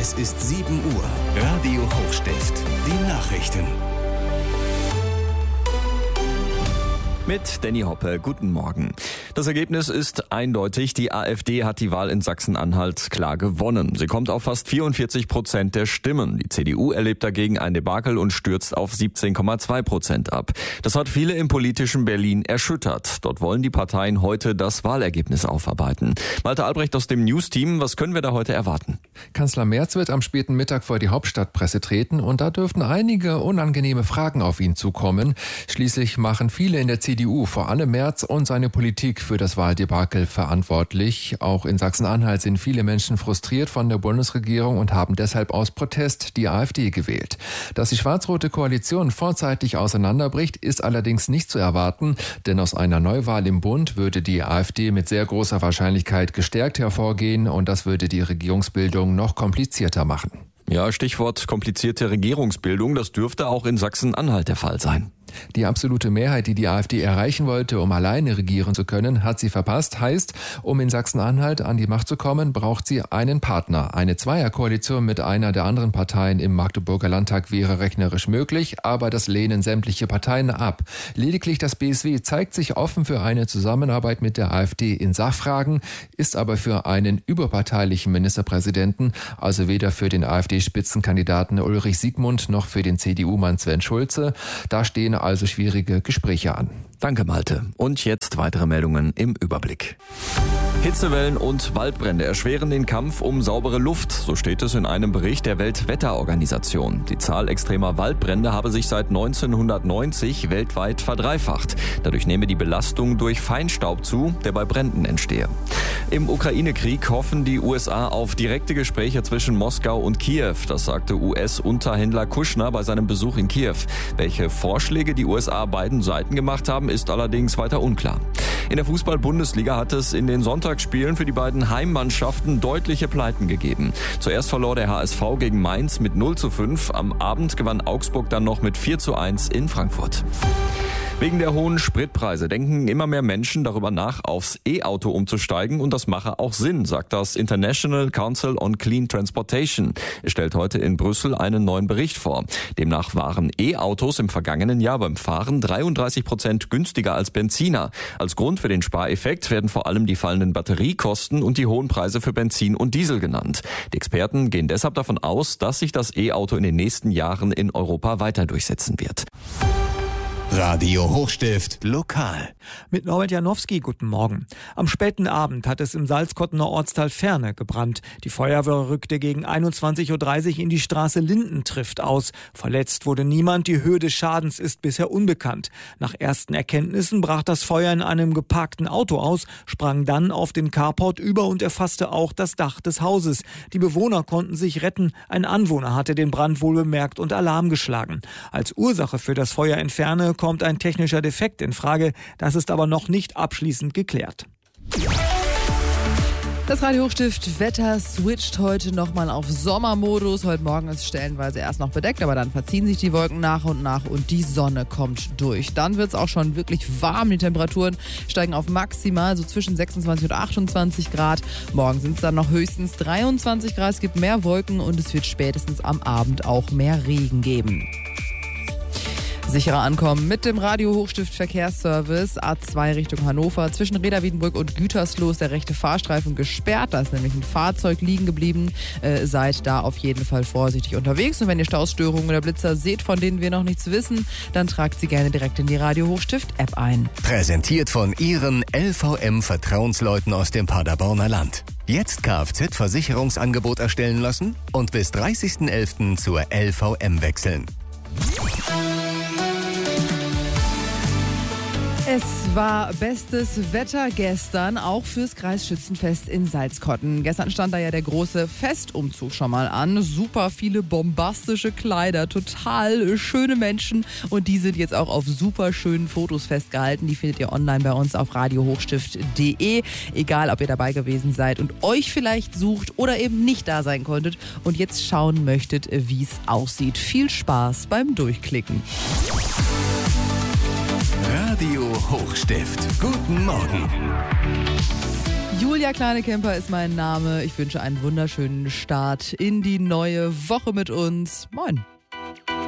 Es ist 7 Uhr. Radio Hochstift. Die Nachrichten. Mit Danny Hoppe, guten Morgen. Das Ergebnis ist eindeutig. Die AfD hat die Wahl in Sachsen-Anhalt klar gewonnen. Sie kommt auf fast 44% der Stimmen. Die CDU erlebt dagegen ein Debakel und stürzt auf 17,2% ab. Das hat viele im politischen Berlin erschüttert. Dort wollen die Parteien heute das Wahlergebnis aufarbeiten. Malte Albrecht aus dem News-Team, was können wir da heute erwarten? Kanzler Merz wird am späten Mittag vor die Hauptstadtpresse treten und da dürften einige unangenehme Fragen auf ihn zukommen. Schließlich machen viele in der CDU, vor allem Merz und seine Politik, für das Wahldebakel verantwortlich. Auch in Sachsen-Anhalt sind viele Menschen frustriert von der Bundesregierung und haben deshalb aus Protest die AfD gewählt. Dass die schwarz-rote Koalition vorzeitig auseinanderbricht, ist allerdings nicht zu erwarten, denn aus einer Neuwahl im Bund würde die AfD mit sehr großer Wahrscheinlichkeit gestärkt hervorgehen und das würde die Regierungsbildung noch komplizierter machen. Ja, Stichwort komplizierte Regierungsbildung, das dürfte auch in Sachsen-Anhalt der Fall sein. Die absolute Mehrheit, die AfD erreichen wollte, um alleine regieren zu können, hat sie verpasst. Heißt, um in Sachsen-Anhalt an die Macht zu kommen, braucht sie einen Partner. Eine Zweierkoalition mit einer der anderen Parteien im Magdeburger Landtag wäre rechnerisch möglich, aber das lehnen sämtliche Parteien ab. Lediglich das BSW zeigt sich offen für eine Zusammenarbeit mit der AfD in Sachfragen, ist aber für einen überparteilichen Ministerpräsidenten, also weder für den AfD-Spitzenkandidaten Ulrich Siegmund noch für den CDU-Mann Sven Schulze. Da stehen also schwierige Gespräche an. Danke, Malte. Und jetzt weitere Meldungen im Überblick. Hitzewellen und Waldbrände erschweren den Kampf um saubere Luft, so steht es in einem Bericht der Weltwetterorganisation. Die Zahl extremer Waldbrände habe sich seit 1990 weltweit verdreifacht. Dadurch nehme die Belastung durch Feinstaub zu, der bei Bränden entstehe. Im Ukraine-Krieg hoffen die USA auf direkte Gespräche zwischen Moskau und Kiew. Das sagte US-Unterhändler Kushner bei seinem Besuch in Kiew. Welche Vorschläge die USA beiden Seiten gemacht haben, ist allerdings weiter unklar. In der Fußball-Bundesliga hat es in den Sonntagsspielen für die beiden Heimmannschaften deutliche Pleiten gegeben. Zuerst verlor der HSV gegen Mainz mit 0:5. Am Abend gewann Augsburg dann noch mit 4:1 in Frankfurt. Wegen der hohen Spritpreise denken immer mehr Menschen darüber nach, aufs E-Auto umzusteigen und das mache auch Sinn, sagt das International Council on Clean Transportation. Es stellt heute in Brüssel einen neuen Bericht vor. Demnach waren E-Autos im vergangenen Jahr beim Fahren 33% günstiger als Benziner. Als Grund für den Spareffekt werden vor allem die fallenden Batteriekosten und die hohen Preise für Benzin und Diesel genannt. Die Experten gehen deshalb davon aus, dass sich das E-Auto in den nächsten Jahren in Europa weiter durchsetzen wird. Radio Hochstift lokal. Mit Norbert Janowski, guten Morgen. Am späten Abend hat es im Salzkottener Ortsteil Ferne gebrannt. Die Feuerwehr rückte gegen 21:30 Uhr in die Straße Lindentrift aus. Verletzt wurde niemand, die Höhe des Schadens ist bisher unbekannt. Nach ersten Erkenntnissen brach das Feuer in einem geparkten Auto aus, sprang dann auf den Carport über und erfasste auch das Dach des Hauses. Die Bewohner konnten sich retten. Ein Anwohner hatte den Brand wohl bemerkt und Alarm geschlagen. Als Ursache für das Feuer in Ferne kommt ein technischer Defekt in Frage. Das ist aber noch nicht abschließend geklärt. Das Radio Hochstift Wetter switcht heute nochmal auf Sommermodus. Heute Morgen ist stellenweise erst noch bedeckt, aber dann verziehen sich die Wolken nach und die Sonne kommt durch. Dann wird es auch schon wirklich warm. Die Temperaturen steigen auf maximal so zwischen 26 und 28 Grad. Morgen sind es dann noch höchstens 23 Grad. Es gibt mehr Wolken und es wird spätestens am Abend auch mehr Regen geben. Sicherer ankommen mit dem Radio Hochstift Verkehrsservice. A2 Richtung Hannover. Zwischen Reda Wiedenbrück und Gütersloh ist der rechte Fahrstreifen gesperrt. Da ist nämlich ein Fahrzeug liegen geblieben. Seid da auf jeden Fall vorsichtig unterwegs. Und wenn ihr Stausstörungen oder Blitzer seht, von denen wir noch nichts wissen, dann tragt sie gerne direkt in die Radio Hochstift App ein. Präsentiert von Ihren LVM-Vertrauensleuten aus dem Paderborner Land. Jetzt Kfz-Versicherungsangebot erstellen lassen und bis 30.11. zur LVM wechseln. Es war bestes Wetter gestern, auch fürs Kreisschützenfest in Salzkotten. Gestern stand da ja der große Festumzug schon mal an. Super viele bombastische Kleider, total schöne Menschen und die sind jetzt auch auf super schönen Fotos festgehalten. Die findet ihr online bei uns auf radiohochstift.de. Egal, ob ihr dabei gewesen seid und euch vielleicht sucht oder eben nicht da sein konntet und jetzt schauen möchtet, wie es aussieht. Viel Spaß beim Durchklicken. Radio Hochstift. Guten Morgen. Julia Kleinekemper ist mein Name. Ich wünsche einen wunderschönen Start in die neue Woche mit uns. Moin.